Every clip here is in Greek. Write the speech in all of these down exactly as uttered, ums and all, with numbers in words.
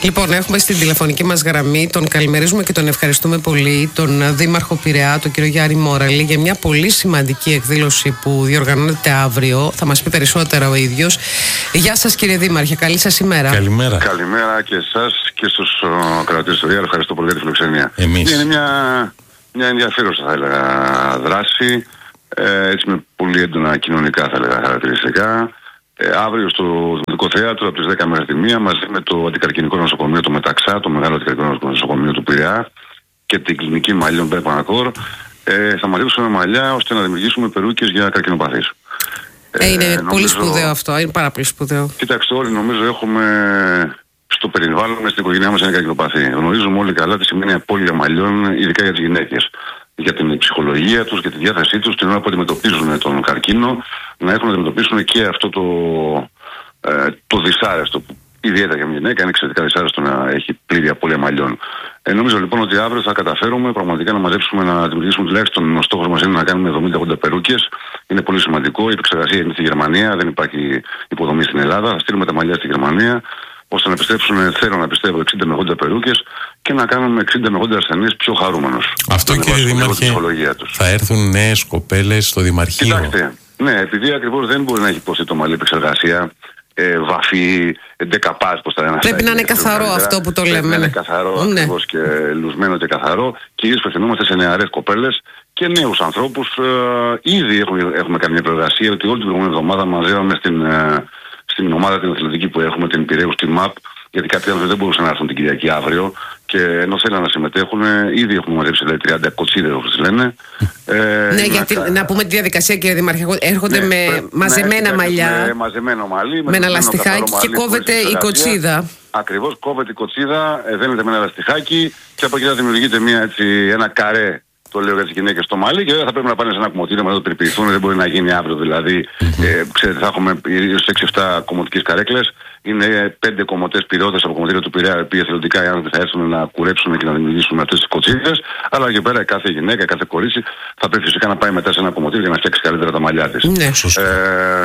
Λοιπόν, έχουμε στην τηλεφωνική μας γραμμή, τον καλημερίζουμε και τον ευχαριστούμε πολύ, τον Δήμαρχο Πειραιά, τον κύριο Γιάννη Μόραλη, για μια πολύ σημαντική εκδήλωση που διοργανώνεται αύριο. Θα μας πει περισσότερα ο ίδιος. Γεια σας, κύριε Δήμαρχε, καλή σας ημέρα. Καλημέρα. Καλημέρα και εσάς και στους uh, κρατήσεις του Διάρου. Ευχαριστώ πολύ για τη φιλοξενία. Εμείς. Είναι μια, μια ενδιαφέρουσα, θα έλεγα, δράση. Ε, έτσι με πολύ έντονα κοινωνικά, θα έλεγα, χαρακτηριστικά. Ε, αύριο στο Δημοτικό Θέατρο από τις δέκα μέχρι τη μία, μαζί με το Αντικαρκινικό Νοσοκομείο, το Μεταξά, το μεγάλο Αντικαρκινικό Νοσοκομείο του Πειραιά και την κλινική Μαλλίων Μπέρπανακόρ, ε, θα μαζέψουμε μαλλιά ώστε να δημιουργήσουμε περούκες για καρκινοπαθείς. Ε, είναι ε, νομίζω, πολύ σπουδαίο αυτό, είναι πάρα πολύ σπουδαίο. Κοιτάξτε, όλοι νομίζω έχουμε στο περιβάλλον μας, στην οικογένειά μας, ένα καρκινοπαθή. Γνωρίζουμε όλοι καλά τι σημαίνει απώλεια μαλλιών, ειδικά για τις γυναίκες. Για την ψυχολογία τους, για τη διάθεσή τους, την ώρα που αντιμετωπίζουν τον καρκίνο, να έχουν να αντιμετωπίσουν και αυτό το, ε, το δυσάρεστο, που ιδιαίτερα για μια γυναίκα είναι εξαιρετικά δυσάρεστο να έχει πλήρη απώλεια μαλλιών. Ε, νομίζω λοιπόν ότι αύριο θα καταφέρουμε πραγματικά να μαζέψουμε, να δημιουργήσουμε τουλάχιστον, ο στόχος μας είναι να κάνουμε εβδομήντα ογδόντα περούκες. Είναι πολύ σημαντικό. Η επεξεργασία είναι στη Γερμανία, δεν υπάρχει υποδομή στην Ελλάδα. Θα στείλουμε τα μαλλιά στη Γερμανία, ώστε να επιστρέψουν, θέλω να πιστεύω, εξήντα με ογδόντα περούκες και να κάνουμε εξήντα με ογδόντα ασθενείς πιο χαρούμενους. Αυτό, κύριε Δήμαρχε, θα έρθουν νέες κοπέλες στο Δημαρχείο. Κοιτάξτε, ναι, επειδή ακριβώς δεν μπορεί να έχει υποστεί το μαλλί επεξεργασία, ε, βαφή, δεκαπάς, πώς θα λένε. Πρέπει να είναι καθαρό αυτό που το λέμε. Πρέπει να είναι καθαρό, ναι. ακριβώς, και λουσμένο και καθαρό. Κυρίως απευθυνόμαστε σε νεαρές κοπέλες και νέους ανθρώπους. Ε, ήδη έχουμε, έχουμε κάνει μια προεργασία, ότι όλη την προηγούμενη εβδομάδα μαζεύαμε στην, ε, στην ομάδα την αθλητική που έχουμε, την Πειραιούς Team Up, γιατί κάποιοι άνθρωποι δεν μπορούσαν να έρθουν την Κυριακή αύριο και ενώ θέλουν να συμμετέχουν, ήδη έχουμε μαζέψει δηλαδή, τριάντα κοτσίδες, όπως λένε. Ε, ναι, να, γιατί κα... να πούμε τη διαδικασία, κύριε Δήμαρχε. Έρχονται ναι, με πρέ... μαζεμένα ναι, μαλλιά, με μαζεμένο μαλλί, με ένα λαστιχάκι και κόβεται η κοτσίδα. Ακριβώς, κόβεται η κοτσίδα, δένεται με ένα λαστιχάκι και από εκεί θα δημιουργείται μια, έτσι, ένα καρέ. Το λέω για τις γυναίκες στο μαλλί και δεν θα πρέπει να πάνε σε ένα κομμωτήριο να το περιποιηθούν. Δεν μπορεί να γίνει αύριο δηλαδή. Mm-hmm. Ε, ξέρετε, θα έχουμε έξι εφτά κομμωτικές καρέκλες. Είναι πέντε κομμωτές πυρώτες από κομμωτήριο του Πειραιά, οι οποίοι εθελοντικά οι άνθρωποι θα έρθουν να κουρέψουν και να δημιουργήσουν αυτές τις κοτσίδες. Αλλά εκεί πέρα κάθε γυναίκα, κάθε κορίτσι θα πρέπει φυσικά να πάει μετά σε ένα κομμωτήριο για να φτιάξει καλύτερα τα μαλλιά της. Ναι, ε,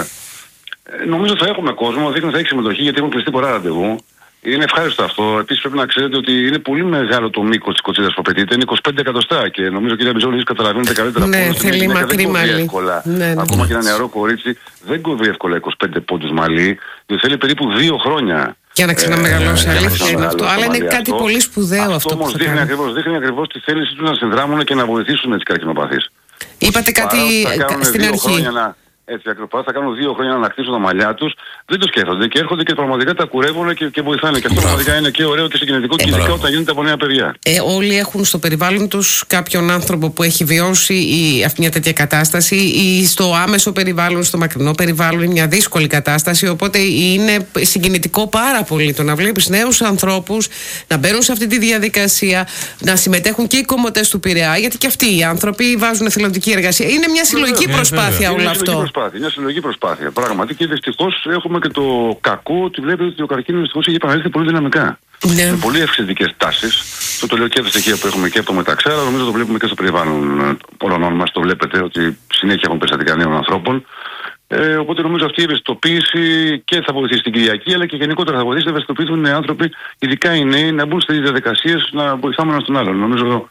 νομίζω θα έχουμε κόσμο, δείχνει θα έχει συμμετοχή γιατί έχουν κλειστεί πολλά ραντεβού. Είναι ευχάριστο αυτό. Επίσης πρέπει να ξέρετε ότι είναι πολύ μεγάλο το μήκος της κοτσίδας που απαιτείται. Είναι είκοσι πέντε εκατοστά και νομίζω κύριε Μπιζόλη, εσείς καταλαβαίνετε καλύτερα. Ναι, θέλει μακρύ μαλλί. Ναι, ναι, ακόμα ναι. Και ένα νεαρό κορίτσι δεν κόβει εύκολα είκοσι πέντε πόντους μαλλί. Δεν θέλει περίπου δύο χρόνια. Για να ξαναμεγαλώσει, ε, αλήθεια είναι αυτό. Αλλά είναι κάτι αυτό. πολύ σπουδαίο αυτό. Αυτό όμως δείχνει ακριβώς, δείχνει ακριβώς τη θέληση τους να συνδράμουν και να βοηθήσουν τις καρκινοπαθείς. Είπατε κάτι στην αρχή. Έτσι ακριβώς, θα κάνουν δύο χρόνια να ανακτήσουν τα μαλλιά τους, δεν το σκέφτονται και έρχονται και πραγματικά τα κουρεύουν και, και βοηθάνε. Και αυτό πραγματικά είναι και ωραίο και συγκινητικό, και ειδικά όταν γίνεται από νέα παιδιά. Ε, όλοι έχουν στο περιβάλλον τους κάποιον άνθρωπο που έχει βιώσει η, αυτή μια τέτοια κατάσταση, ή στο άμεσο περιβάλλον, στο μακρινό περιβάλλον, είναι μια δύσκολη κατάσταση. Οπότε είναι συγκινητικό πάρα πολύ το να βλέπεις νέους ανθρώπους να μπαίνουν σε αυτή τη διαδικασία, να συμμετέχουν και οι κομμωτές του Πειραιά, γιατί και αυτοί οι άνθρωποι βάζουν εθελοντική εργασία. Είναι μια συλλογική προσπάθεια όλο αυτό. Μια συλλογική προσπάθεια. Πράγματι και δυστυχώς έχουμε και το κακό ότι βλέπετε ότι ο καρκίνος δυστυχώς έχει επανέλθει πολύ δυναμικά. Ναι. Με πολύ αυξητικές τάσεις. Αυτό το λέω και από τα στοιχεία που έχουμε και από το Μεταξά, αλλά νομίζω το βλέπουμε και στο περιβάλλον όλων μας. Το βλέπετε ότι συνέχεια έχουν περιστατικά νέων ανθρώπων. Ε, οπότε νομίζω αυτή η ευαισθητοποίηση και θα βοηθήσει την Κυριακή, αλλά και γενικότερα θα βοηθήσει να ευαισθητοποιηθούν οι άνθρωποι, ειδικά οι νέοι, να μπουν στις διαδικασίες να βοηθάμε ένα τον άλλον. Νομίζω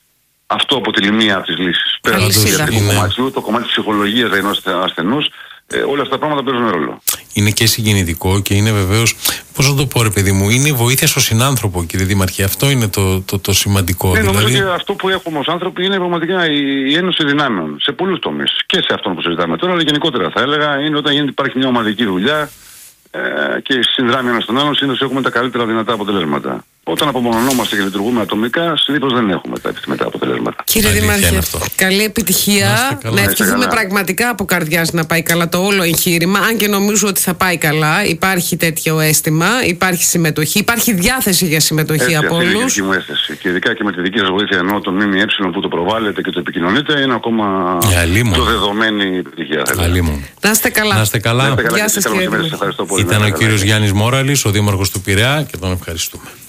αυτό αποτελεί μία από τις λύσεις. Πέρα από το κομμάτι, το κομμάτι της ψυχολογίας ενός ασθενούς, ε, όλα αυτά τα πράγματα παίζουν ρόλο. Είναι και συγκινητικό και είναι βεβαίως, πώς να το πω ρε παιδί μου, είναι βοήθεια στο συνάνθρωπο, κύριε Δήμαρχε. Αυτό είναι το, το, το σημαντικό. Ναι, δηλαδή... νομίζω ότι αυτό που έχουμε ως άνθρωποι είναι πραγματικά η, η ένωση δυνάμεων σε πολλούς τομείς. Και σε αυτόν που συζητάμε τώρα, αλλά γενικότερα θα έλεγα είναι όταν γίνεται, υπάρχει μια ομαδική δουλειά ε, και συνδράμει ένας τον άλλον, συνήθως έχουμε τα καλύτερα δυνατά αποτελέσματα. Όταν απομονωνόμαστε και λειτουργούμε ατομικά, συνήθως δεν έχουμε τα επιθυμητά αποτελέσματα. Κύριε Δήμαρχε, καλή επιτυχία. Να, να ευχηθούμε πραγματικά από καρδιάς να πάει καλά το όλο εγχείρημα. Αν και νομίζω ότι θα πάει καλά, υπάρχει τέτοιο αίσθημα, υπάρχει συμμετοχή, υπάρχει διάθεση για συμμετοχή Έτσι, από όλους. Είναι η δική μου αίσθηση. Και ειδικά και με τη δική σας βοήθεια, ενώ το ΜΜΕ που το προβάλλετε και το επικοινωνείτε, είναι ακόμα το δεδομένη επιτυχία. Να είστε καλά. Να είστε καλά. Γεια σας, κύριε. Ήταν ο κύριος Γιάννης Μόραλης, ο Δήμαρχος του Πειραιά, και τον ευχαριστούμε.